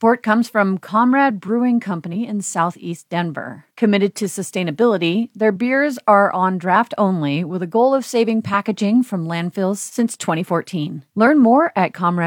support comes from Comrade Brewing Company in Southeast Denver. Committed to sustainability, their beers are on draft only with a goal of saving packaging from landfills since 2014. Learn more at Comrade